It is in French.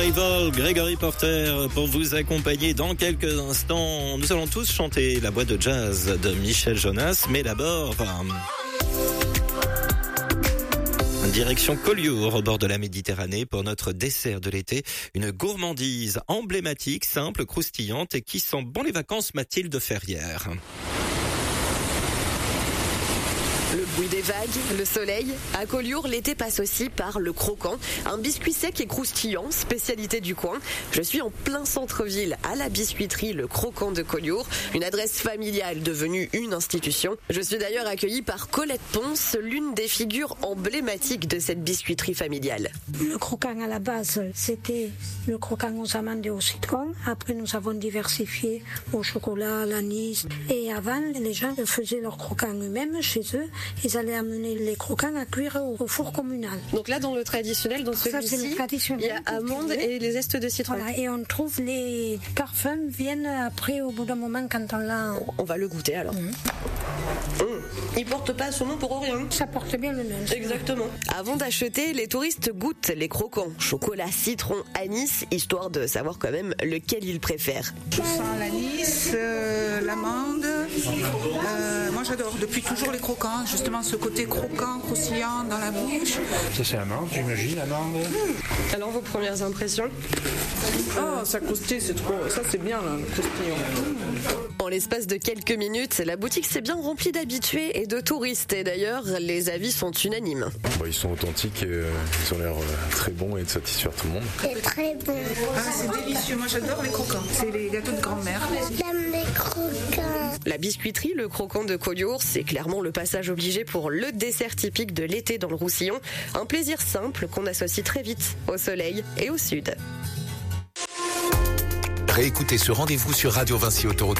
Rival, Gregory Porter pour vous accompagner dans quelques instants. Nous allons tous chanter la boîte de jazz de Michel Jonas, mais d'abord, direction Collioure au bord de la Méditerranée pour notre dessert de l'été. Une gourmandise emblématique, simple, croustillante et qui sent bon les vacances Mathilde Ferrière. Le bruit des vagues, le soleil. À Collioure, l'été passe aussi par le croquant, un biscuit sec et croustillant, spécialité du coin. Je suis en plein centre-ville, à la biscuiterie Le Croquant de Collioure, une adresse familiale devenue une institution. Je suis d'ailleurs accueillie par Colette Ponce, l'une des figures emblématiques de cette biscuiterie familiale. Le croquant à la base, c'était le croquant aux amandes et au citron. Après, nous avons diversifié au chocolat, à l'anis. Et avant, les gens faisaient leurs croquants eux-mêmes chez eux. Ils allaient amener les croquants à cuire au four communal. Donc là, dans le traditionnel, dans celui-ci, il y a amandes et les zestes de citron. Voilà, et on trouve les parfums viennent après, au bout d'un moment, quand on l'a... On va le goûter alors. Il porte pas son nom pour rien. Ça porte bien le nom. Exactement. Avant d'acheter, les touristes goûtent les croquants. Chocolat, citron, anis, histoire de savoir quand même lequel ils préfèrent. Je sens l'anis, l'amande. Moi j'adore depuis toujours les croquants. Justement ce côté croquant, croustillant dans la bouche. Ça c'est amande, j'imagine, l'amande. Alors vos premières impressions? Ah, ça croustille, c'est trop. Ça c'est bien là, le croustillant. En l'espace de quelques minutes, la boutique s'est bien remplie d'habitués et de touristes. Et d'ailleurs, les avis sont unanimes. Ils sont authentiques, ils ont l'air très bons et de satisfaire tout le monde. C'est très bon. Ah, c'est délicieux, moi j'adore les croquants. C'est les gâteaux de grand-mère. J'aime les croquants. La biscuiterie Le Croquant de Collioure, c'est clairement le passage obligé pour le dessert typique de l'été dans le Roussillon. Un plaisir simple qu'on associe très vite au soleil et au sud. Réécoutez ce rendez-vous sur Radio Vinci Autoroute.